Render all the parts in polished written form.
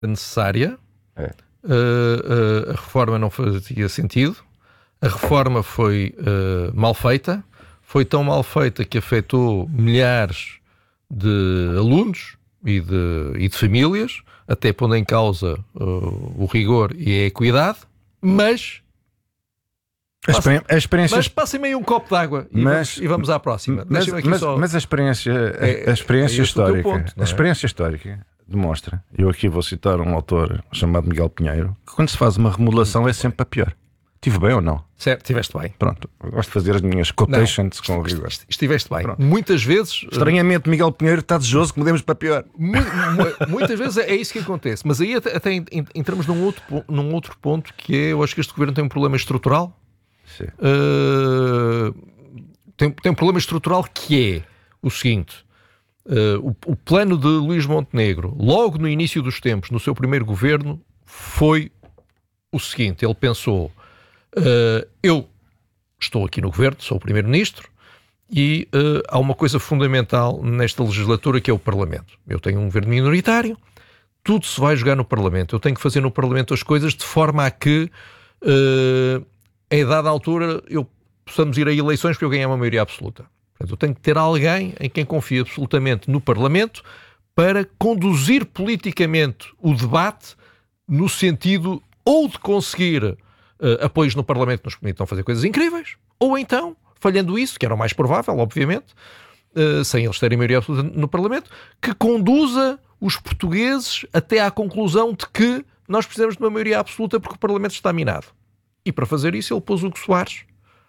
necessária, É. a reforma não fazia sentido, a reforma foi mal feita, foi tão mal feita que afetou milhares de alunos e de famílias, até pondo em causa o rigor e a equidade, mas passem-me aí um copo de água e vamos à próxima. Mas a experiência histórica, ponto, a experiência histórica demonstra, eu aqui vou citar um autor chamado Miguel Pinheiro, que quando se faz uma remodelação é sempre a pior. Estive bem ou não? Certo, estiveste bem. Pronto, eu gosto de fazer as minhas quotations com rigor. Estiveste bem. Pronto. Muitas vezes... Estranhamente, Miguel Pinheiro está desejoso que mudemos para pior. Muitas vezes é isso que acontece. Mas aí até entramos num outro ponto, que é, eu acho que este governo tem um problema estrutural. Sim. Tem um problema estrutural que é o seguinte... o plano de Luís Montenegro, logo no início dos tempos, no seu primeiro governo, foi o seguinte: ele pensou, eu estou aqui no governo, sou o primeiro-ministro, e há uma coisa fundamental nesta legislatura, que é o Parlamento. Eu tenho um governo minoritário, tudo se vai jogar no Parlamento, eu tenho que fazer no Parlamento as coisas de forma a que a dada altura possamos ir a eleições para eu ganhar uma maioria absoluta. Eu tenho que ter alguém em quem confio absolutamente no Parlamento para conduzir politicamente o debate no sentido ou de conseguir apoios no Parlamento que nos permitam fazer coisas incríveis, ou então, falhando isso, que era o mais provável, obviamente, sem eles terem maioria absoluta no Parlamento, que conduza os portugueses até à conclusão de que nós precisamos de uma maioria absoluta porque o Parlamento está minado. E para fazer isso ele pôs Hugo Soares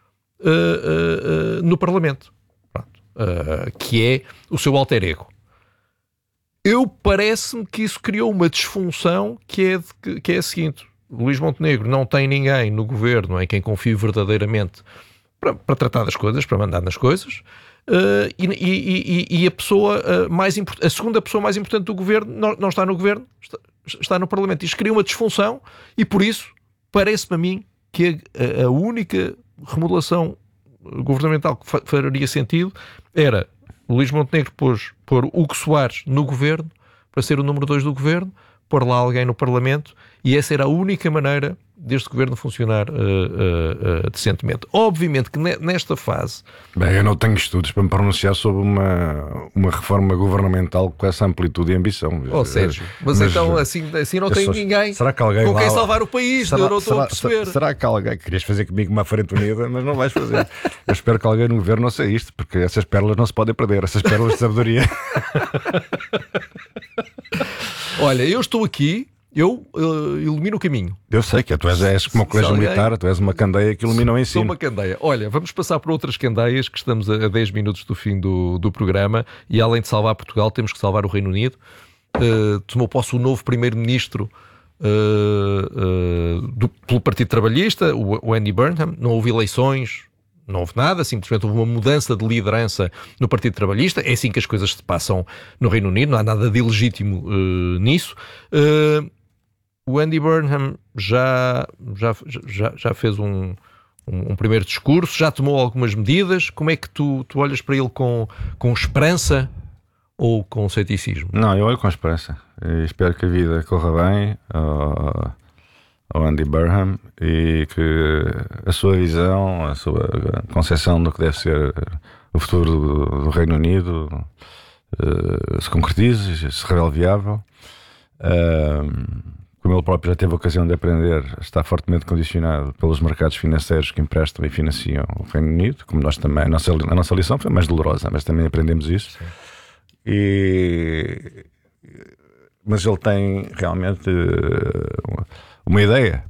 no Parlamento. Que é o seu alter ego. Parece-me que isso criou uma disfunção que é a seguinte: Luís Montenegro não tem ninguém no governo em quem confie verdadeiramente para tratar das coisas, para mandar nas coisas, e a pessoa a segunda pessoa mais importante do governo não está no governo, está no Parlamento. Isto cria uma disfunção e por isso parece-me a mim que a única remodelação governamental que faria sentido era Luís Montenegro pôr Hugo Soares no governo para ser o número 2 do governo, pôr lá alguém no Parlamento, e essa era a única maneira deste governo funcionar decentemente. Obviamente que nesta fase... Bem, eu não tenho estudos para me pronunciar sobre uma reforma governamental com essa amplitude e ambição. Sérgio, mas então assim não tem ninguém com quem salvar o país. Eu não estou a perceber. Será que alguém... Querias fazer comigo uma frente unida, mas não vais fazer. Eu espero que alguém no governo ouça isto, porque essas pérolas não se podem perder, essas pérolas de sabedoria. Olha, eu estou aqui, eu ilumino o caminho. Eu sei que tu és como o colégio militar, tu és uma candeia que ilumina o ensino. Sou uma candeia. Olha, vamos passar por outras candeias, que estamos a 10 minutos do fim do programa, e além de salvar Portugal, temos que salvar o Reino Unido. Tomou posse o novo primeiro-ministro pelo Partido Trabalhista, o Andy Burnham. Não houve eleições, não houve nada, simplesmente houve uma mudança de liderança no Partido Trabalhista. É assim que as coisas se passam no Reino Unido, não há nada de ilegítimo nisso. O Andy Burnham já fez um primeiro discurso, já tomou algumas medidas. Como é que tu olhas para ele com esperança ou com ceticismo? Não, eu olho com esperança e espero que a vida corra bem ao Andy Burnham e que a sua visão, a sua concepção do que deve ser o futuro do Reino Unido se concretize, se revele viável. Como ele próprio já teve a ocasião de aprender, está fortemente condicionado pelos mercados financeiros que emprestam e financiam o Reino Unido, como nós também. A nossa lição foi mais dolorosa, mas também aprendemos isso. Mas ele tem realmente uma ideia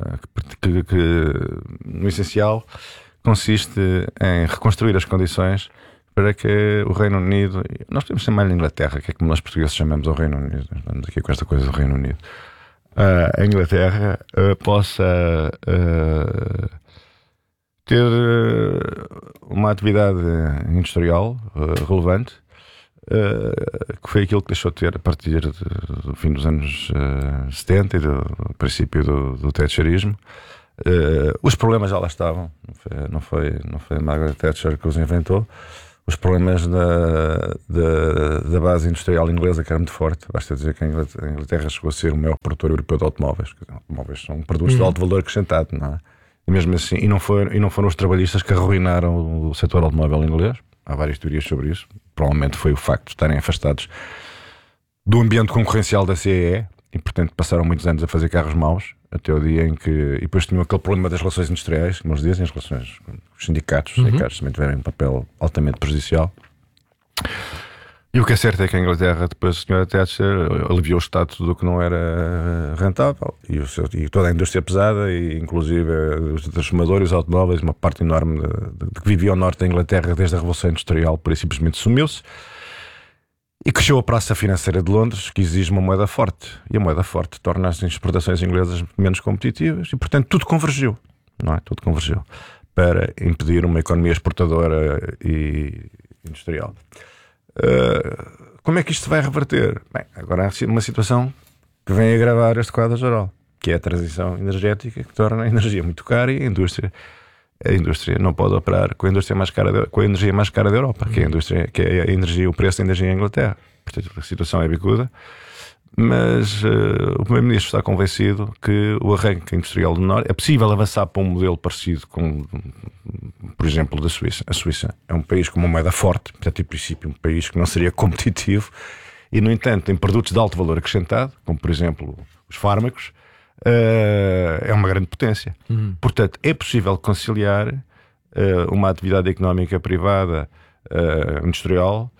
que no essencial consiste em reconstruir as condições para que o Reino Unido, nós podemos chamar-lhe Inglaterra, que é como nós portugueses chamamos ao Reino Unido, estamos aqui com esta coisa do Reino Unido, a Inglaterra possa ter uma atividade industrial relevante, que foi aquilo que deixou de ter a partir do fim dos anos 70 e do princípio do thatcherismo. Os problemas já lá estavam, não foi a Margaret Thatcher que os inventou. os problemas da base industrial inglesa, que era muito forte. Basta dizer que a Inglaterra chegou a ser o maior produtor europeu de automóveis. Automóveis são produtos de alto valor acrescentado, não é? E mesmo assim, e não foram os trabalhistas que arruinaram o setor automóvel inglês. Há várias teorias sobre isso. Provavelmente foi o facto de estarem afastados do ambiente concorrencial da CEE e, portanto, passaram muitos anos a fazer carros maus, até o dia em que... E depois tinham aquele problema das relações industriais, como eles dizem, as relações com os sindicatos. Os sindicatos também tiveram um papel altamente prejudicial. E o que é certo é que a Inglaterra, depois a Sra. Thatcher, aliviou o status do que não era rentável. E toda a indústria pesada, e inclusive os transformadores, os automóveis, uma parte enorme de que vivia ao norte da Inglaterra desde a Revolução Industrial, por aí simplesmente sumiu-se. E cresceu a praça financeira de Londres, que exige uma moeda forte. E a moeda forte torna as exportações inglesas menos competitivas. E, portanto, tudo convergiu. Não é? Tudo convergiu para impedir uma economia exportadora e industrial. Como é que isto se vai reverter? Bem, agora há uma situação que vem agravar este quadro geral, que é a transição energética, que torna a energia muito cara e a indústria não pode operar com a indústria mais cara com a energia mais cara da Europa, que é a energia, o preço da energia em Inglaterra. Portanto, a situação é bicuda, mas o Primeiro-Ministro está convencido que o arranque industrial do Norte é possível avançar para um modelo parecido com, por exemplo, da Suíça. A Suíça é um país com uma moeda forte, portanto, em princípio, um país que não seria competitivo e, no entanto, tem produtos de alto valor acrescentado, como, por exemplo, os fármacos. É uma grande potência. Portanto, é possível conciliar uma atividade económica privada industrial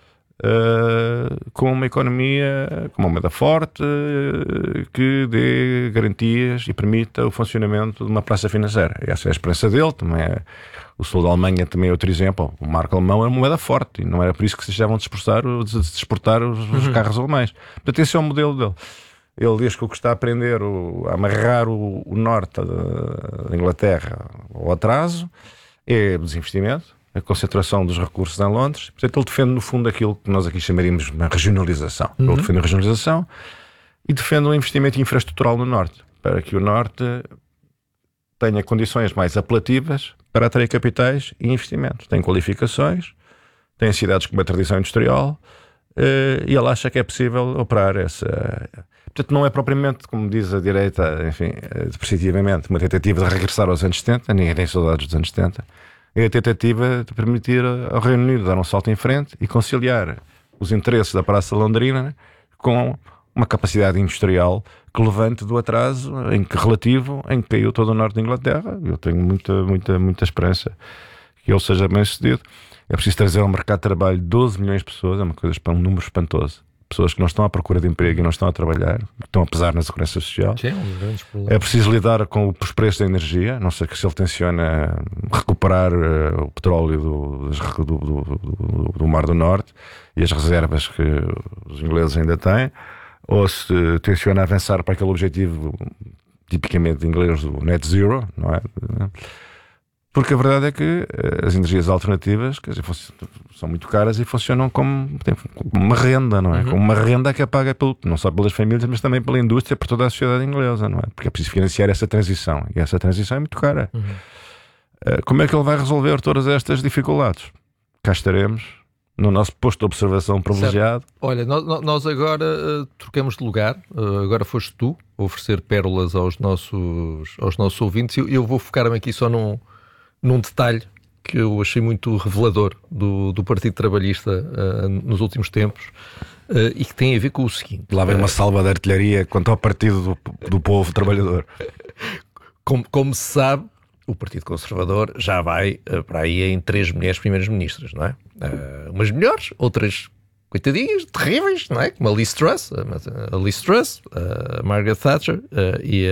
com uma economia com uma moeda forte que dê garantias e permita o funcionamento de uma praça financeira. Essa é a esperança dele. Também o sul da Alemanha também é outro exemplo. O marco alemão é uma moeda forte e não era por isso que se deixavam de exportar os carros alemães. Portanto, esse é o modelo dele. Ele diz que o que está a aprender a amarrar o norte da Inglaterra ao atraso é o desinvestimento, a concentração dos recursos em Londres. Portanto, ele defende, no fundo, aquilo que nós aqui chamaríamos de regionalização. Ele defende a regionalização e defende um investimento infraestrutural no norte, para que o norte tenha condições mais apelativas para atrair capitais e investimentos. Tem qualificações, tem cidades com uma tradição industrial e ele acha que é possível operar essa... Portanto, não é propriamente, como diz a direita, enfim, depreciativamente, uma tentativa de regressar aos anos 70, ninguém tem saudades dos anos 70, é a tentativa de permitir ao Reino Unido dar um salto em frente e conciliar os interesses da praça londrina com uma capacidade industrial que levante do atraso relativo em que caiu todo o norte da Inglaterra. Eu tenho muita esperança que ele seja bem sucedido. É preciso trazer ao mercado de trabalho 12 milhões de pessoas, é uma coisa, um número espantoso. Pessoas que não estão à procura de emprego e não estão a trabalhar, estão a pesar na segurança social. Sim, grandes problemas. É preciso lidar com os preços da energia. Não sei se ele tenciona recuperar o petróleo do Mar do Norte e as reservas que os ingleses ainda têm, ou se tenciona avançar para aquele objetivo tipicamente inglês do net zero, não é? Porque a verdade é que as energias alternativas, quer dizer, são muito caras e funcionam como uma renda, não é? Como uma renda que é paga não só pelas famílias, mas também pela indústria, por toda a sociedade inglesa, não é? Porque é preciso financiar essa transição e essa transição é muito cara. Como é que ele vai resolver todas estas dificuldades? Cá estaremos no nosso posto de observação privilegiado. Certo. Olha, nós agora trocamos de lugar. Agora foste tu a oferecer pérolas aos nossos ouvintes. Eu vou focar-me aqui só num detalhe que eu achei muito revelador do Partido Trabalhista nos últimos tempos e que tem a ver com o seguinte. Lá vem uma salva de artilharia quanto ao Partido do Povo Trabalhador. Como se sabe, o Partido Conservador já vai para aí em 3 mulheres primeiras ministras, não é? Umas melhores, outras coitadinhas, terríveis, não é? Como a Liz Truss, a Margaret Thatcher e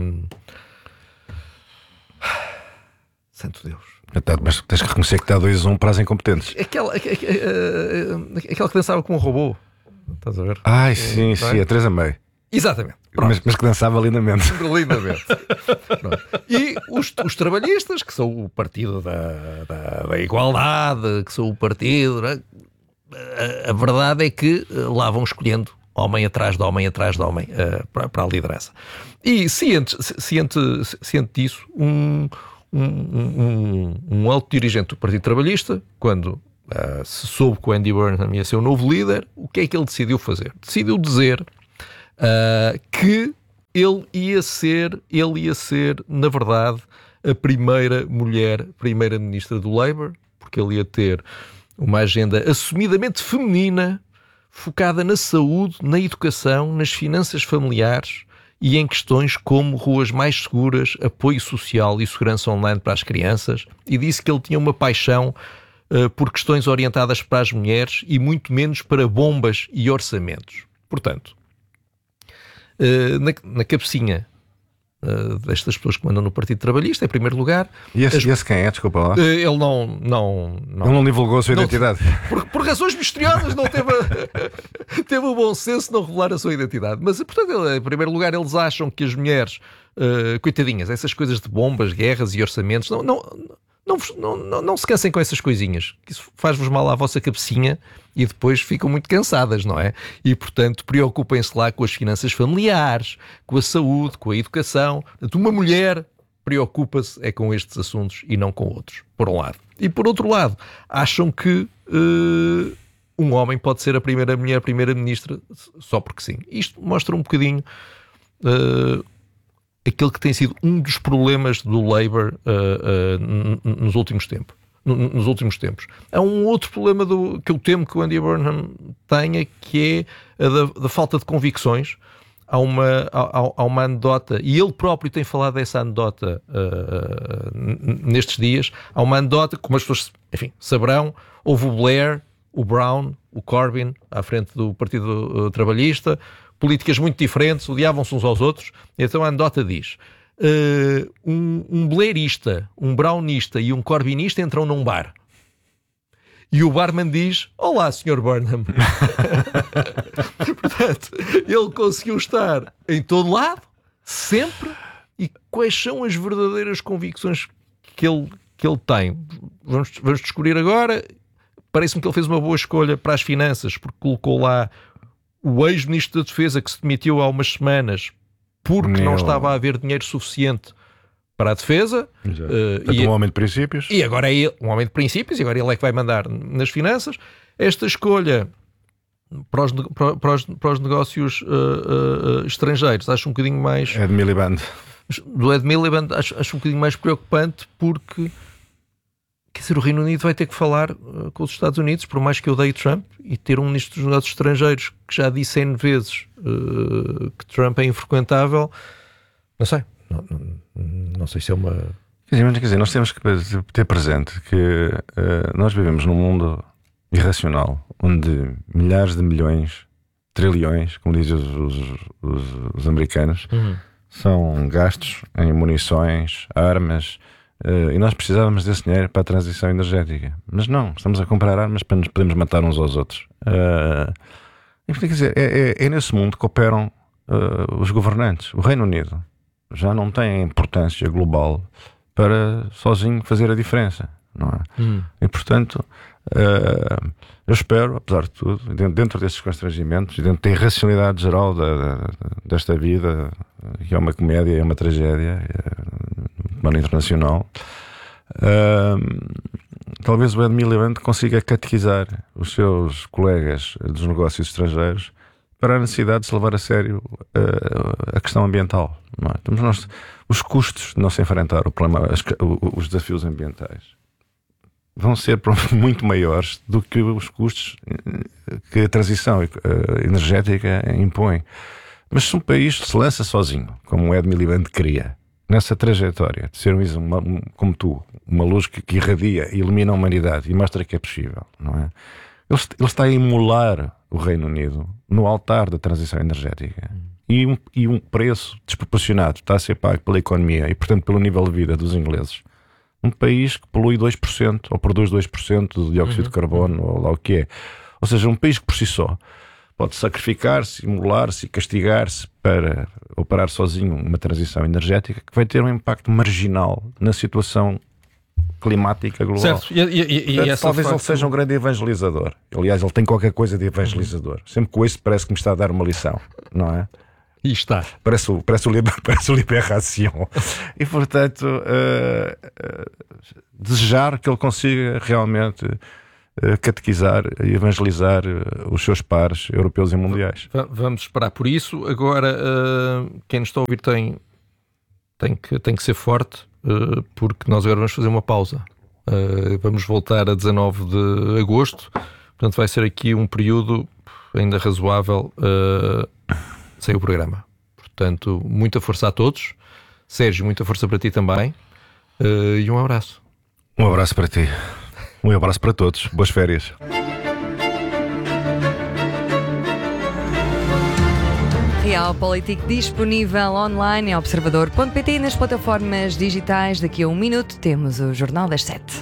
Santo Deus. Mas tens que reconhecer que está 2-1 para as incompetentes. Aquela que dançava como um robô. Estás a ver? Ai, sim, a Teresa May. Exatamente. Mas que dançava lindamente. Lindamente. E os trabalhistas, que são o partido da igualdade, que são o partido... A verdade é que lá vão escolhendo homem atrás de homem para a liderança. E ciente disso, um alto dirigente do Partido Trabalhista, quando se soube que o Andy Burnham ia ser o novo líder, o que é que ele decidiu fazer? Decidiu dizer que ele ia ser, na verdade, a primeira mulher primeira-ministra do Labour, porque ele ia ter uma agenda assumidamente feminina, focada na saúde, na educação, nas finanças familiares e em questões como ruas mais seguras, apoio social e segurança online para as crianças, e disse que ele tinha uma paixão por questões orientadas para as mulheres e muito menos para bombas e orçamentos. Portanto, na cabecinha destas pessoas que mandam no Partido Trabalhista, em primeiro lugar... E esse quem é? Desculpa lá. Ele Ele não divulgou a sua identidade. Por razões misteriosas não teve o bom senso de não revelar a sua identidade. Mas, portanto, em primeiro lugar, eles acham que as mulheres, coitadinhas, essas coisas de bombas, guerras e orçamentos, não se cansem com essas coisinhas, que isso faz-vos mal à vossa cabecinha e depois ficam muito cansadas, não é? E, portanto, preocupem-se lá com as finanças familiares, com a saúde, com a educação. Portanto, uma mulher preocupa-se é com estes assuntos e não com outros, por um lado. E, por outro lado, acham que um homem pode ser a primeira mulher primeira-ministra só porque sim. Isto mostra um bocadinho... aquele que tem sido um dos problemas do Labour nos últimos tempos. Há um outro problema que eu temo que o Andy Burnham tenha, que é a da falta de convicções. Há uma anedota, e ele próprio tem falado dessa anedota nestes dias. Há uma anedota, como as pessoas, enfim, saberão, houve o Blair, o Brown, o Corbyn, à frente do Partido Trabalhista, políticas muito diferentes, odiavam-se uns aos outros. Então a anedota diz: um blairista, um brownista e um corbynista entram num bar. E o barman diz: olá, Sr. Burnham. Portanto, ele conseguiu estar em todo lado, sempre. E quais são as verdadeiras convicções que ele tem? Vamos descobrir agora. Parece-me que ele fez uma boa escolha para as finanças, porque colocou lá o ex-ministro da Defesa, que se demitiu há umas semanas porque não estava a haver dinheiro suficiente para a defesa. Um homem de princípios. E agora é ele, um homem de princípios, e agora ele é que vai mandar nas finanças. Esta escolha para os negócios estrangeiros, acho um bocadinho mais... Ed Miliband. Do Ed Miliband, acho um bocadinho mais preocupante, porque... Quer dizer, o Reino Unido vai ter que falar com os Estados Unidos, por mais que eu odeie Trump, e ter um ministro dos negócios estrangeiros que já disse N vezes que Trump é infrequentável. Não sei. Não sei se é uma... Quer dizer, nós temos que ter presente que nós vivemos num mundo irracional, onde milhares de milhões, trilhões, como dizem os americanos, são gastos em munições, armas... e nós precisávamos desse dinheiro para a transição energética, mas não, estamos a comprar armas para nos podermos matar uns aos outros. Quer dizer, é nesse mundo que operam os governantes. O Reino Unido já não tem importância global para sozinho fazer a diferença, não é? E portanto, eu espero, apesar de tudo, dentro desses constrangimentos e dentro da irracionalidade geral desta vida, que é uma comédia, é uma tragédia, de maneira internacional, talvez o Ed Miliband consiga catequizar os seus colegas dos negócios estrangeiros para a necessidade de se levar a sério a questão ambiental, não é? Os custos de não se enfrentar o problema, os desafios ambientais vão ser muito maiores do que os custos que a transição energética impõe. Mas se um país se lança sozinho, como o Ed Miliband queria, nessa trajetória de ser como tu, uma luz que irradia e ilumina a humanidade e mostra que é possível, não é? Ele está a emular o Reino Unido no altar da transição energética. E um preço desproporcionado está a ser pago pela economia e, portanto, pelo nível de vida dos ingleses. Um país que polui 2% ou produz 2% do dióxido de carbono, ou lá o que é. Ou seja, um país que por si só pode sacrificar-se, imolar-se e castigar-se para operar sozinho uma transição energética que vai ter um impacto marginal na situação climática global. Certo. Portanto, talvez ele seja um grande evangelizador. Aliás, ele tem qualquer coisa de evangelizador. Sempre que isso parece que me está a dar uma lição, não é? E está. Parece o Liberação. E, portanto, desejar que ele consiga realmente catequizar e evangelizar os seus pares europeus e mundiais. Vamos esperar por isso. Agora, quem nos está a ouvir tem que ser forte, porque nós agora vamos fazer uma pausa. Vamos voltar a 19 de agosto, portanto vai ser aqui um período ainda razoável sem o programa. Portanto, muita força a todos. Sérgio, muita força para ti também, e um abraço. Um abraço para ti. Um abraço para todos. Boas férias. Realpolitik disponível online em observador.pt e nas plataformas digitais. Daqui a um minuto temos o Jornal das 7.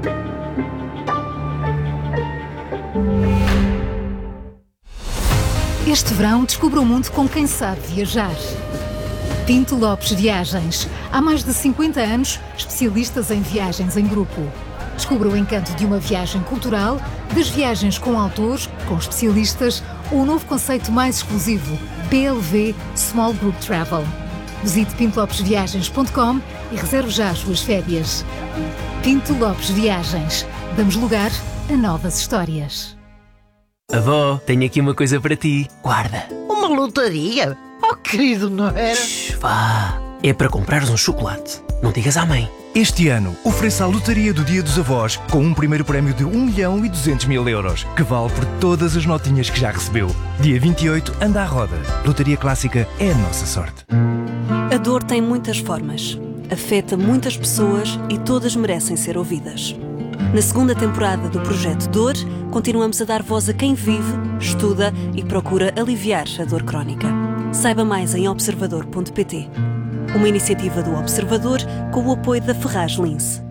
Este verão descubra o mundo com quem sabe viajar. Pinto Lopes Viagens. Há mais de 50 anos, especialistas em viagens em grupo. Descubra o encanto de uma viagem cultural, das viagens com autores, com especialistas, ou o novo conceito mais exclusivo, PLV Small Group Travel. Visite pintolopesviagens.com e reserve já as suas férias. Pinto Lopes Viagens. Damos lugar a novas histórias. Avó, tenho aqui uma coisa para ti. Guarda. Uma lotaria? Oh, querido, não era? Shhh, vá. É para comprares um chocolate. Não digas à mãe. Este ano, ofereça a lotaria do Dia dos Avós com um primeiro prémio de 1.200.000 euros, que vale por todas as notinhas que já recebeu. Dia 28, anda à roda. Lotaria Clássica é a nossa sorte. A dor tem muitas formas. Afeta muitas pessoas e todas merecem ser ouvidas. Na segunda temporada do Projeto Dor, continuamos a dar voz a quem vive, estuda e procura aliviar a dor crónica. Saiba mais em observador.pt. Uma iniciativa do Observador com o apoio da Ferraz Lince.